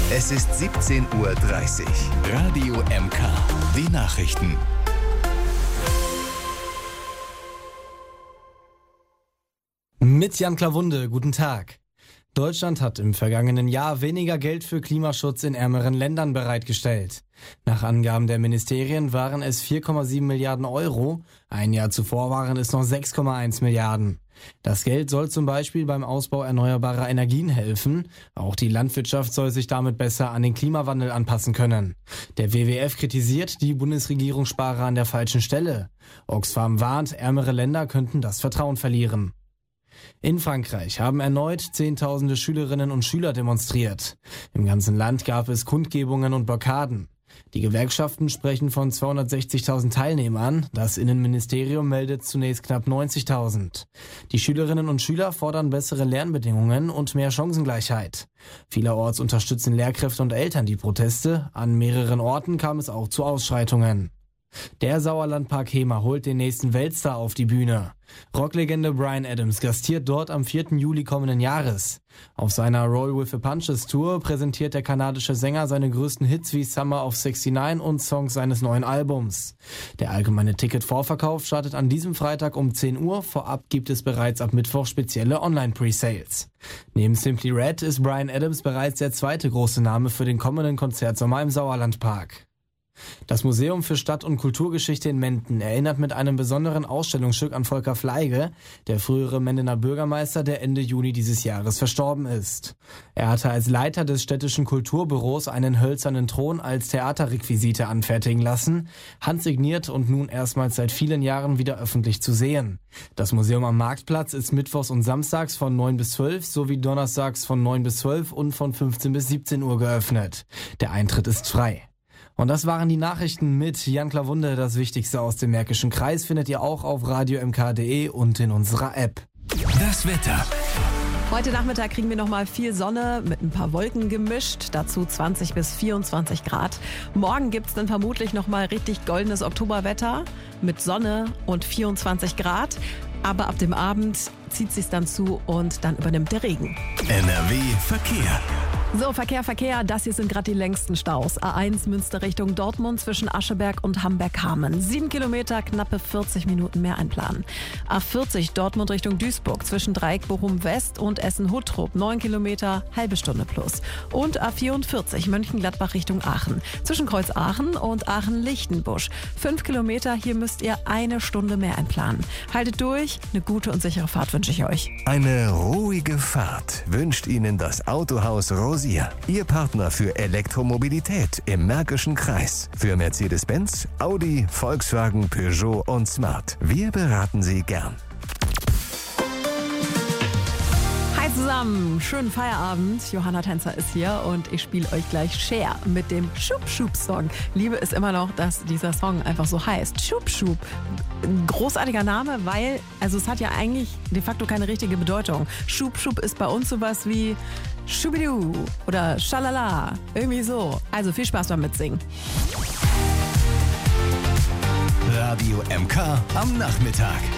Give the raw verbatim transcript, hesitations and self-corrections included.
Es ist siebzehn Uhr dreißig. Radio M K. Die Nachrichten. Mit Jan Klawunde, guten Tag. Deutschland hat im vergangenen Jahr weniger Geld für Klimaschutz in ärmeren Ländern bereitgestellt. Nach Angaben der Ministerien waren es vier Komma sieben Milliarden Euro, ein Jahr zuvor waren es noch sechs Komma eins Milliarden. Das Geld soll zum Beispiel beim Ausbau erneuerbarer Energien helfen. Auch die Landwirtschaft soll sich damit besser an den Klimawandel anpassen können. Der W W F kritisiert, die Bundesregierung spare an der falschen Stelle. Oxfam warnt, ärmere Länder könnten das Vertrauen verlieren. In Frankreich haben erneut Zehntausende Schülerinnen und Schüler demonstriert. Im ganzen Land gab es Kundgebungen und Blockaden. Die Gewerkschaften sprechen von zweihundertsechzigtausend Teilnehmern. Das Innenministerium meldet zunächst knapp neunzigtausend. Die Schülerinnen und Schüler fordern bessere Lernbedingungen und mehr Chancengleichheit. Vielerorts unterstützen Lehrkräfte und Eltern die Proteste. An mehreren Orten kam es auch zu Ausschreitungen. Der Sauerlandpark Hemer holt den nächsten Weltstar auf die Bühne. Rocklegende Bryan Adams gastiert dort am vierten Juli kommenden Jahres. Auf seiner Roll with the Punches Tour präsentiert der kanadische Sänger seine größten Hits wie Summer of sixty-nine und Songs seines neuen Albums. Der allgemeine Ticketvorverkauf startet an diesem Freitag um zehn Uhr. Vorab gibt es bereits ab Mittwoch spezielle Online-Presales. Neben Simply Red ist Bryan Adams bereits der zweite große Name für den kommenden Konzertsommer im Sauerlandpark. Das Museum für Stadt- und Kulturgeschichte in Menden erinnert mit einem besonderen Ausstellungsstück an Volker Fleige, der frühere Mendener Bürgermeister, der Ende Juni dieses Jahres verstorben ist. Er hatte als Leiter des städtischen Kulturbüros einen hölzernen Thron als Theaterrequisite anfertigen lassen, handsigniert und nun erstmals seit vielen Jahren wieder öffentlich zu sehen. Das Museum am Marktplatz ist mittwochs und samstags von neun bis zwölf sowie donnerstags von neun bis zwölf und von fünfzehn bis siebzehn Uhr geöffnet. Der Eintritt ist frei. Und das waren die Nachrichten mit Jan Klawunde. Das Wichtigste aus dem Märkischen Kreis findet ihr auch auf radio m k punkt d e und in unserer App. Das Wetter. Heute Nachmittag kriegen wir nochmal viel Sonne mit ein paar Wolken gemischt, dazu zwanzig bis vierundzwanzig Grad. Morgen gibt's dann vermutlich nochmal richtig goldenes Oktoberwetter mit Sonne und vierundzwanzig Grad. Aber ab dem Abend zieht sich's dann zu und dann übernimmt der Regen. N R W Verkehr. So, Verkehr, Verkehr, das hier sind gerade die längsten Staus. A eins Münster Richtung Dortmund zwischen Ascheberg und Hamberg-Hameln. Sieben Kilometer, knappe vierzig Minuten mehr einplanen. A vierzig Dortmund Richtung Duisburg zwischen Dreieck Bochum West und Essen-Huttrup. Neun Kilometer, halbe Stunde plus. Und A vierundvierzig Mönchengladbach Richtung Aachen. Zwischen Kreuz Aachen und Aachen-Lichtenbusch. Fünf Kilometer, hier müsst ihr eine Stunde mehr einplanen. Haltet durch, eine gute und sichere Fahrt wünsche ich euch. Eine ruhige Fahrt wünscht Ihnen das Autohaus Rosier. Ihr Partner für Elektromobilität im Märkischen Kreis. Für Mercedes-Benz, Audi, Volkswagen, Peugeot und Smart. Wir beraten Sie gern. Hi zusammen, schönen Feierabend. Johanna Tänzer ist hier und ich spiele euch gleich Cher mit dem Schub-Schub-Song. Liebe ist immer noch, dass dieser Song einfach so heißt. Schub-Schub. Ein großartiger Name, weil, also es hat ja eigentlich de facto keine richtige Bedeutung. Schub-Schub ist bei uns sowas wie Schubidu oder Schalala. Irgendwie so. Also viel Spaß beim Mitsingen. Radio M K am Nachmittag.